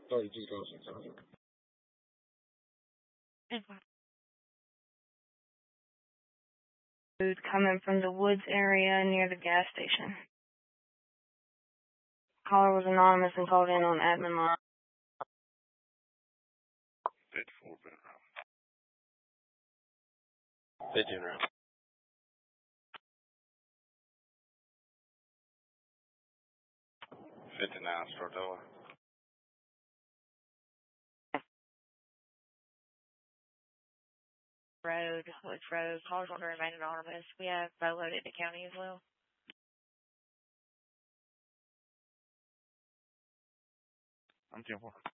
Sorry, just go. Sorry. Food coming from the woods area near the gas station. Caller was anonymous and called in on admin line. 54 bedroom. 15 room. 59 Stordella. Road, which road? Callers want to remain anonymous. We have Bolo in the county as well. I'm 10-4.